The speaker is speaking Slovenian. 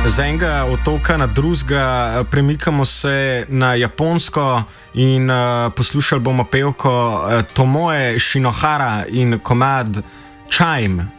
Z enega otoka na drugega premikamo se na Japonsko in poslušali bomo pevko Tomoe Shinohara in komad Chime.